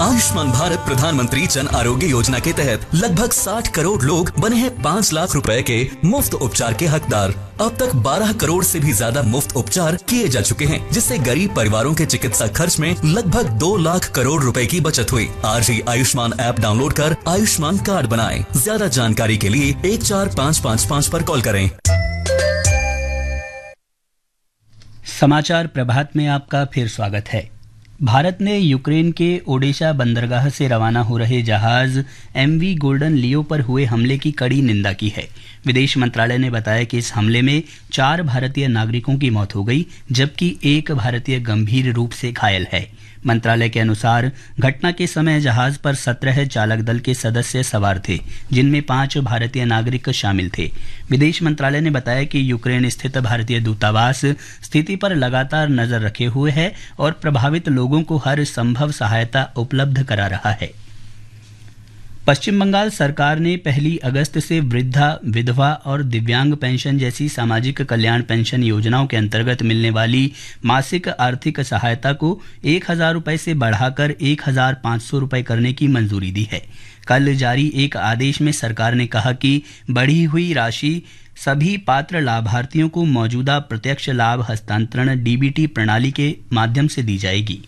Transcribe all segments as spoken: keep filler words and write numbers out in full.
आयुष्मान भारत प्रधानमंत्री जन आरोग्य योजना के तहत लगभग साठ करोड़ लोग बने हैं पाँच लाख रुपए के मुफ्त उपचार के हकदार। अब तक बारह करोड़ से भी ज्यादा मुफ्त उपचार किए जा चुके हैं, जिससे गरीब परिवारों के चिकित्सा खर्च में लगभग दो लाख करोड़ रुपए की बचत हुई। आज ही आयुष्मान ऐप डाउनलोड कर आयुष्मान कार्ड बनाएं। ज्यादा जानकारी के लिए एक चार पाँच पाँच पाँच पर कॉल करें। समाचार प्रभात में आपका फिर स्वागत है। भारत ने यूक्रेन के ओडेशा बंदरगाह से रवाना हो रहे जहाज एमवी गोल्डन लियो पर हुए हमले की कड़ी निंदा की है। विदेश मंत्रालय ने बताया कि इस हमले में चार भारतीय नागरिकों की मौत हो गई, जबकि एक भारतीय गंभीर रूप से घायल है। मंत्रालय के अनुसार घटना के समय जहाज पर सत्रह चालक दल के सदस्य सवार थे, जिनमें पांच भारतीय नागरिक शामिल थे। विदेश मंत्रालय ने बताया कि यूक्रेन स्थित भारतीय दूतावास स्थिति पर लगातार नजर रखे हुए है और प्रभावित लोगों को हर संभव सहायता उपलब्ध करा रहा है। पश्चिम बंगाल सरकार ने पहली अगस्त से वृद्धा, विधवा और दिव्यांग पेंशन जैसी सामाजिक कल्याण पेंशन योजनाओं के अंतर्गत मिलने वाली मासिक आर्थिक सहायता को एक हजार रुपये से बढ़ाकर एक हजार पाँच सौ रुपये करने की मंजूरी दी है। कल जारी एक आदेश में सरकार ने कहा कि बढ़ी हुई राशि सभी पात्र लाभार्थियों को मौजूदा प्रत्यक्ष लाभ हस्तांतरण डीबीटी प्रणाली के माध्यम से दी जाएगी।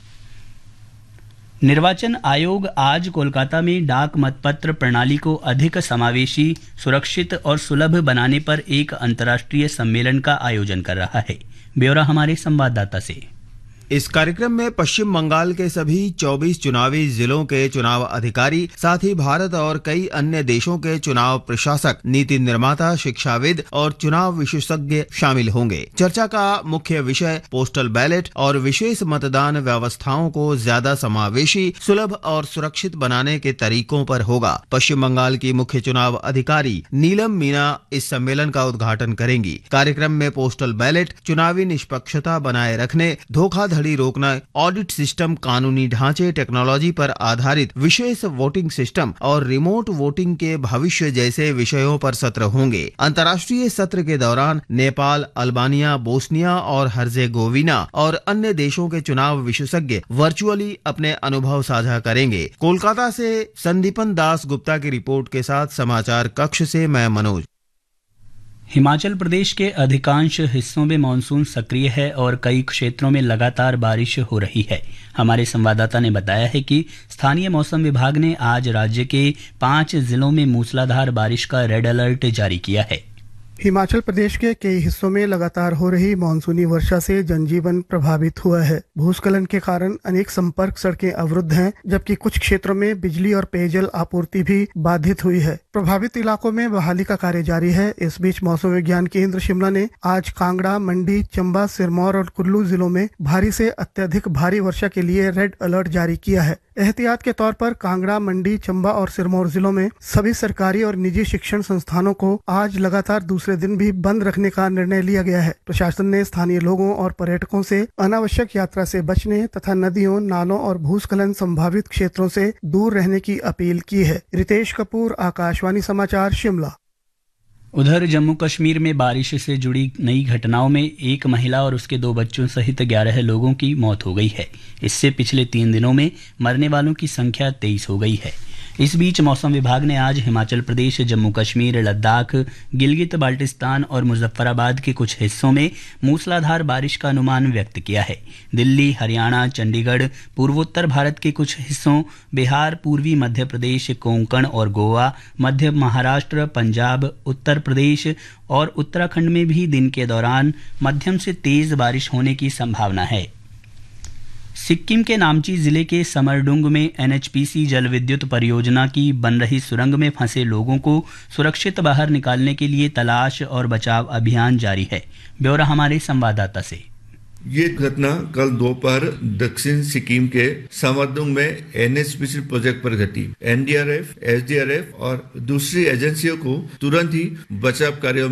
निर्वाचन आयोग आज कोलकाता में डाक मतपत्र प्रणाली को अधिक समावेशी, सुरक्षित और सुलभ बनाने पर एक अंतर्राष्ट्रीय सम्मेलन का आयोजन कर रहा है। ब्यौरा हमारे संवाददाता से। इस कार्यक्रम में पश्चिम बंगाल के सभी चौबीस चुनावी जिलों के चुनाव अधिकारी, साथ ही भारत और कई अन्य देशों के चुनाव प्रशासक, नीति निर्माता, शिक्षाविद और चुनाव विशेषज्ञ शामिल होंगे। चर्चा का मुख्य विषय पोस्टल बैलेट और विशेष मतदान व्यवस्थाओं को ज्यादा समावेशी, सुलभ और सुरक्षित बनाने के तरीकों पर होगा। पश्चिम बंगाल की मुख्य चुनाव अधिकारी नीलम मीना इस सम्मेलन का उद्घाटन करेंगी। कार्यक्रम में पोस्टल बैलेट, चुनावी निष्पक्षता बनाए रखने, धोखा धड़ी रोकना, ऑडिट सिस्टम, कानूनी ढांचे, टेक्नोलॉजी पर आधारित विशेष वोटिंग सिस्टम और रिमोट वोटिंग के भविष्य जैसे विषयों पर सत्र होंगे। अंतर्राष्ट्रीय सत्र के दौरान नेपाल, अल्बानिया, बोस्निया और हर्जेगोविना और अन्य देशों के चुनाव विशेषज्ञ वर्चुअली अपने अनुभव साझा करेंगे। कोलकाता से संदीपन दास गुप्ता की रिपोर्ट के साथ समाचार कक्ष से मैं मनोज। हिमाचल प्रदेश के अधिकांश हिस्सों में मानसून सक्रिय है और कई क्षेत्रों में लगातार बारिश हो रही है। हमारे संवाददाता ने बताया है कि स्थानीय मौसम विभाग ने आज राज्य के पांच जिलों में मूसलाधार बारिश का रेड अलर्ट जारी किया है। हिमाचल प्रदेश के कई हिस्सों में लगातार हो रही मानसूनी वर्षा से जनजीवन प्रभावित हुआ है। भूस्खलन के कारण अनेक संपर्क सड़कें अवरुद्ध हैं, जबकि कुछ क्षेत्रों में बिजली और पेयजल आपूर्ति भी बाधित हुई है। प्रभावित इलाकों में बहाली का कार्य जारी है। इस बीच मौसम विज्ञान केंद्र शिमला ने आज कांगड़ा, मंडी, चंबा, सिरमौर और कुल्लू जिलों में भारी से अत्यधिक भारी वर्षा के लिए रेड अलर्ट जारी किया है। एहतियात के तौर पर कांगड़ा, मंडी, चंबा और सिरमौर जिलों में सभी सरकारी और निजी शिक्षण संस्थानों को आज लगातार दूसरे दिन भी बंद रखने का निर्णय लिया गया है। प्रशासन ने स्थानीय लोगों और पर्यटकों से अनावश्यक यात्रा से बचने तथा नदियों, नालों और भूस्खलन संभावित क्षेत्रों से दूर रहने की अपील की है। रितेश कपूर, आकाशवाणी समाचार, शिमला। उधर जम्मू कश्मीर में बारिश से जुड़ी नई घटनाओं में एक महिला और उसके दो बच्चों सहित ग्यारह लोगों की मौत हो गई है। इससे पिछले तीन दिनों में मरने वालों की संख्या तेईस हो गई है। इस बीच मौसम विभाग ने आज हिमाचल प्रदेश, जम्मू कश्मीर, लद्दाख, गिलगित बाल्टिस्तान और मुजफ्फराबाद के कुछ हिस्सों में मूसलाधार बारिश का अनुमान व्यक्त किया है। दिल्ली, हरियाणा, चंडीगढ़, पूर्वोत्तर भारत के कुछ हिस्सों, बिहार, पूर्वी मध्य प्रदेश, कोंकण और गोवा, मध्य महाराष्ट्र, पंजाब, उत्तर प्रदेश और उत्तराखंड में भी दिन के दौरान मध्यम से तेज बारिश होने की संभावना है। सिक्किम के नामची जिले के समरडुंग में एनएचपीसी जल विद्युत परियोजना की बन रही सुरंग में फंसे लोगों को सुरक्षित बाहर निकालने के लिए तलाश और बचाव अभियान जारी है। ब्यौरा हमारे संवाददाता से। ये घटना कल दोपहर दक्षिण सिक्किम के समरडुंग में एनएचपीसी प्रोजेक्ट पर घटी। एनडीआरएफ, एसडीआरएफ और दूसरी एजेंसियों को तुरंत ही बचाव कार्यों